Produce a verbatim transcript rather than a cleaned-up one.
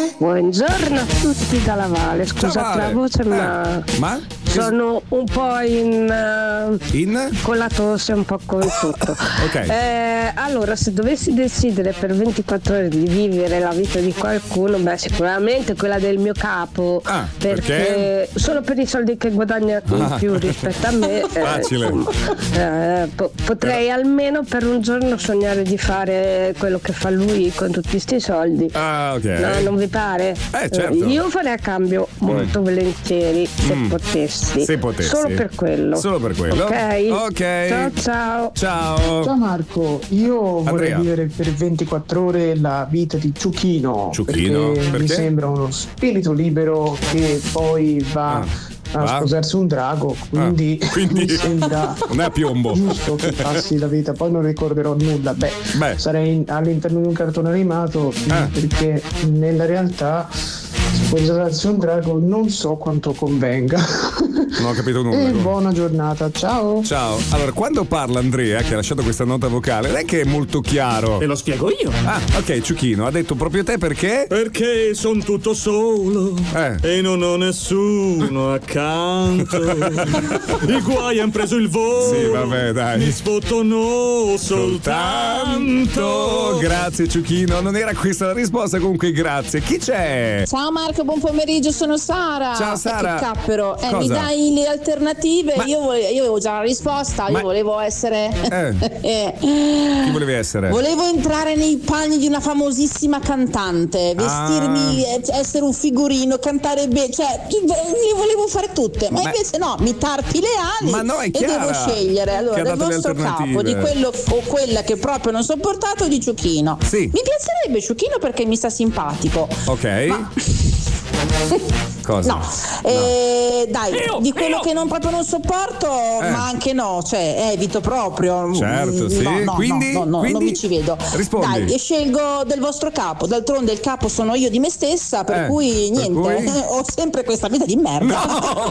Buongiorno a tutti dalla Valle. Scusate la voce, eh, ma, ma sono un po' in, uh, in? con la tosse, un po' con tutto. Ok. Eh, allora, se dovessi decidere per ventiquattro ore di vivere la vita di qualcuno, beh, sicuramente quella del mio capo. Ah, perché, perché? solo per i soldi che guadagna in Ah. più rispetto a me. eh, Facile. insomma, eh, po- potrei almeno per un giorno sognare di fare quello che fa lui con tutti questi soldi. Ah, ok. No, non vi pare? Eh, certo. Io farei a cambio molto volentieri se Mm. potessi. Se potessi. Solo per quello. Solo per quello. Ok. Ok. Ciao ciao. Ciao. Ciao Marco, io vorrei Andrea. vivere per ventiquattro ore la vita di Ciuchino. Ciuchino? Perché, Perché? mi sembra uno spirito libero che poi va Ah. a Va? sposarsi un drago, quindi, Ah, quindi mi sembra non è a piombo. giusto che passi la vita, poi non ricorderò nulla. Beh, Beh. sarei in- all'interno di un cartone animato Ah. perché nella realtà sposarsi un drago non so quanto convenga. Non ho capito nulla. E comunque. buona giornata, ciao. Ciao. Allora, quando parla Andrea, che ha lasciato questa nota vocale, non è che è molto chiaro. Te lo spiego io. Ah, ok, Ciuchino, ha detto proprio te perché? Perché son tutto solo Eh. e non ho nessuno accanto. I guai han preso il volo. Sì, vabbè, dai. Mi sfottono soltanto. Grazie Ciuchino, non era questa la risposta, comunque grazie. Chi c'è? Ciao Marco, buon pomeriggio, sono Sara. Ciao, Sara. Eh, Che cappero, eh, Cosa? mi dai le alternative? Ma- Io, vole- io avevo già la risposta, Ma- io volevo essere... Eh. eh, Chi volevi essere? Volevo entrare nei panni di una famosissima cantante, vestirmi, eh, essere un figurino, cantare bene, cioè le volevo fare tutte, ma, Ma- invece no, mi tarpi le ali Ma no, è e chiara devo scegliere. che Allora, ha del dato le vostro capo, alternative. di quello o quella che proprio non sopportato, di Ciuchino. Sì. Mi piacerebbe Ciuchino perché mi sta simpatico. Ok. Ma- Cosa? No, eh, dai, Io, di quello io. che non proprio non sopporto, Eh. ma anche no, cioè evito proprio. Certo, Mm, sì. No, no, Quindi- no, no, no, quindi? non mi ci vedo. Rispondi. Dai, e scelgo del vostro capo. D'altronde il capo sono io di me stessa, per Eh, cui per niente, cui? ho sempre questa vita di merda. No!